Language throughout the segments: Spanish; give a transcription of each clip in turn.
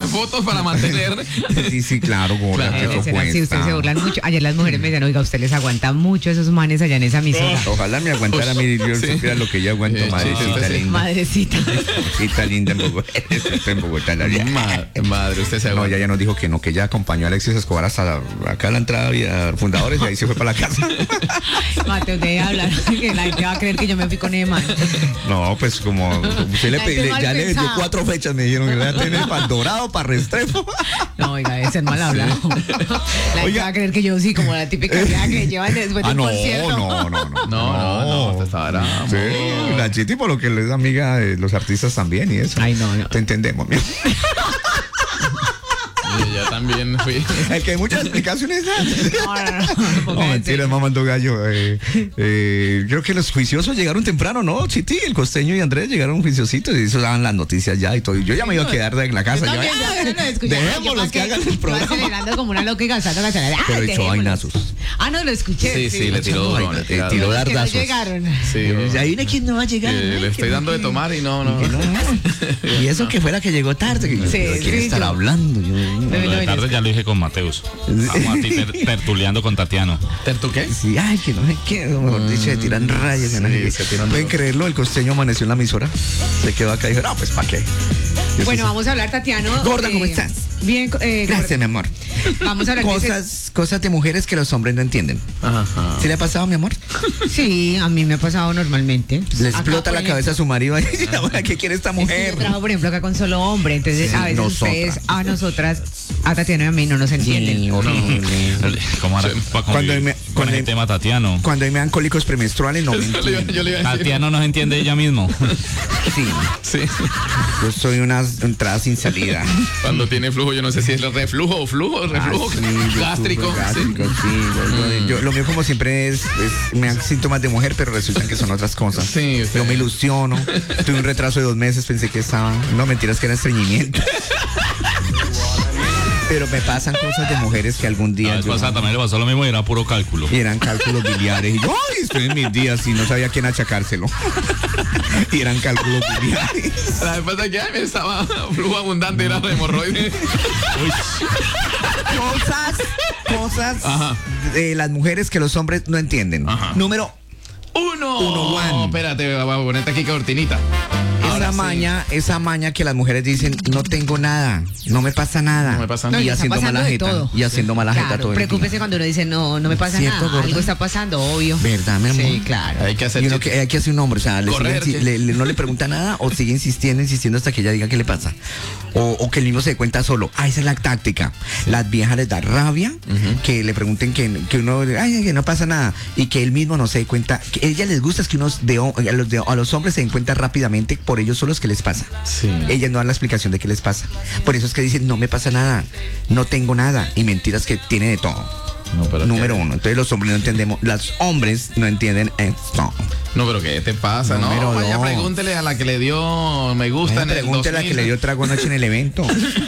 fotos para mantener. Sí, claro, gorda, Claro. que eso cuesta. Si ustedes se burlan mucho. Ayer las mujeres me decían, oiga, usted les aguanta mucho a esos manes allá en esa emisora. Ojalá me aguantara a mí, yo Sí. supiera lo que yo aguanto, Sí, madrecita sí. linda. Madrecita. Madrecita linda en Bogotá. Estoy en Bogotá, Madre, usted se No, aguanta. ya nos dijo que no, que ya acompañó a Alexis Escobar hasta acá a la entrada y a Fundadores y ahí se fue para la casa. Mateo, usted habla, que la gente va a creer que yo me fui con ese man. No, pues como usted La gente mal ya le dio pensada. 4 fechas, me dijeron que le va a tener para el Dorado, para Restrepo. No, oiga, debe ser mal hablado. La gente Oiga. va a creer que yo sí, como la típica vieja que llevan después de un concierto. No, usted está bravo. Sí, la Chiti por lo que es amiga de los artistas también y eso. Ay, no. Te entendemos, mi amor. Y yo también fui. El que hay muchas explicaciones. No, No, mentira, mamando gallo. Creo que los juiciosos llegaron temprano, ¿no? Chiti, el costeño y Andrés llegaron juiciositos y eso daban las noticias ya y todo. Yo ya me iba a quedar en la casa. Yo no lo escuché. Dejémoslos que hagan el programa. Acelerando como una loca y gastando gasolina. Ay, Pero echó dejémoslos. vainazos. Ah, no, lo escuché. Sí, le tiró duro, le tiró tiró duro. Los que no dardazos. llegaron. Sí, Y ahí viene quien no va a llegar. le estoy dando de tomar y no. Y eso que fue la que llegó tarde. Que yo, Sí, ¿de quién sí, estar yo. hablando? Lo de tarde ya lo dije con Mateus. Vamos a ti tertuleando con Tatiano. ¿Tú qué? Sí, ay, que no sé qué, mejor dicho, se tiran rayas. Sí, no sé qué. se tiran ¿Pueden duro. creerlo? El costeño amaneció en la emisora. Se quedó acá y dijo, no, pues, ¿para qué? Yo Bueno, sí- vamos a hablar, Tatiano. Gorda, ¿cómo estás? Bien, Gracias, mi amor. Vamos a hablar de Cosas de mujeres que los hombres no entienden. Ajá. ¿Sí le ha pasado, mi amor? Sí, a mí me ha pasado normalmente. Le Acá, explota por la ejemplo, cabeza a su marido ahí. Ahora, ¿qué quiere esta es que mujer? yo trabajo, por ejemplo, acá con solo hombre. Entonces, Sí, a veces nosotras. ustedes, a nosotras, a Tatiana y a mí no nos entienden. Sí, horrible. ¿Cómo hará para Cuando convivir me- con el tema Tatiano? Cuando ahí me dan cólicos premenstruales, no me entienden. Yo le iba a decir. Tatiano no se entiende ella mismo. Sí, Sí. yo soy una entrada sin salida. Cuando tiene flujo, yo no sé si es reflujo o flujo, reflujo Ah, sí, yo gástrico. sufro gástrico, sí. Lo mío como siempre me dan síntomas de mujer, pero resultan que son otras cosas. Sí, usted- Yo me ilusiono. Tuve un retraso de 2 meses, pensé que estaba. No, mentiras que era estreñimiento. Pero me pasan cosas de mujeres que algún La día vez yo- pasada también le pasó lo mismo y era puro cálculo. y eran cálculos biliares. Y yo, ay, estoy en mis días y no sabía a quién achacárselo. Y eran cálculos biliares. La vez pasada que me estaba flujo abundante, era de hemorroides. Cosas Ajá. de las mujeres que los hombres no entienden. Ajá. Número Uno, one. Espérate, voy a ponerte aquí cortinita. Ahora sí. esa maña que las mujeres dicen, no tengo nada, no me pasa nada. No me pasa No, nada. Y y está haciendo pasando mala de jeta. todo. Y haciendo mala jeta Claro, todo el preocúpese día. cuando uno dice, no me pasa ¿Cierto, nada. gorda? Algo está pasando, obvio. ¿Verdad, mi amor? Sí, claro. Hay que hacer Y uno chiste. que hay que hacer un hombre, o sea, Correr, no le pregunta nada o sigue insistiendo hasta que ella diga qué le pasa. O que el mismo se dé cuenta solo. Ah, esa es la táctica. Las viejas les da rabia que le pregunten que uno, ay, que no pasa nada. Y que él mismo no se dé cuenta. Que a ella les gusta es que a los hombres se den cuenta rápidamente por ellos solos que les pasa. Sí. Ellas no dan la explicación de qué les pasa. Por eso es que dicen, no me pasa nada, no tengo nada. Y mentiras que tiene de todo. No, pero Número ¿qué? uno. Entonces los hombres no entendemos, los hombres no entienden esto. No, pero ¿qué te pasa? Número No, vaya, dos. pregúntele a la que le dio me gusta en el Pregúntale a la 2000. que le dio trago anoche en el evento.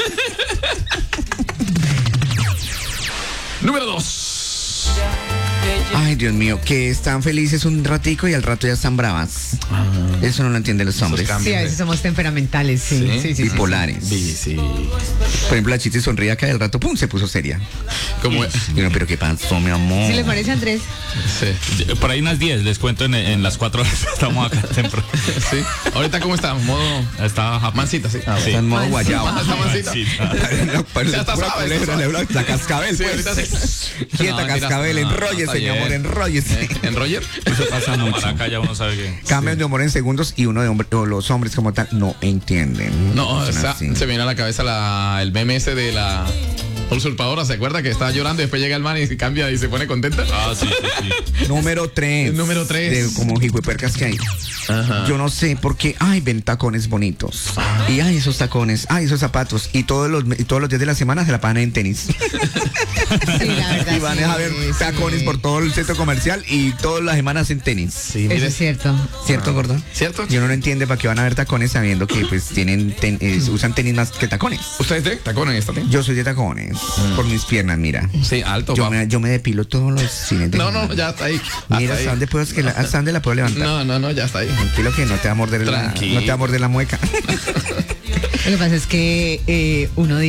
Número 2. Ay, Dios mío, que están felices un ratico y al rato ya están bravas. Eso no lo entienden los hombres. cambios. Sí, a veces somos temperamentales, sí. Sí, Sí, sí. Bipolares. Sí. Por ejemplo, la Chiti sonría acá y al rato, pum, se puso seria. Como, Y uno, pero ¿qué pasó, mi amor? ¿Sí le parece, Andrés? sí. Por ahí unas 10, les cuento en las 4 horas. Estamos acá temprano. Sí. Ahorita, ¿cómo estamos? Modo Está happy. mansita, sí. Está en modo guayabo. Está mansita. Sí, Ya está suave, La cascabel, Sí, pues. ahorita sí. Quieta, No, mentira. cascabel, No, enróllese, está mi bien. amor, enróllese. ¿En Roger? Eso pasa mucho. Acá ya uno sabe que... Cambian de humor en segundos y uno de hombre, o los hombres como tal no entienden. No, o Son sea, así. se me viene a la cabeza el meme ese de la usurpadora, ¿se acuerda? Que estaba llorando y después llega el man y se cambia y se pone contenta. Ah, sí. Número 3. El número 3. De como jicuepercas que hay. Ajá. Yo no sé por qué, ay, ven tacones bonitos. Y ay, esos tacones, ay, esos zapatos. Y todos los días de la semana se la pagan en tenis. Sí, la verdad. Y van sí, a ver tacones sí. por todo el centro comercial y todas las semanas en tenis. Sí, Eso mire. es cierto. ¿Cierto, gordo? ¿Cierto? Y uno no entiende para qué van a ver tacones sabiendo que pues tienen usan tenis más que tacones. ¿Usted es de tacones esta tiene? Yo soy de tacones por mis piernas, mira. Sí, alto, Yo papá. me depilo todos los cines de No, semana. no, ya está ahí. Mira, Hasta ahí. hasta dónde la puedo levantar. No, ya está ahí. Tranquilo que no te va a morder Tranquilo. no te va a morder la mueca. Lo que pasa es que uno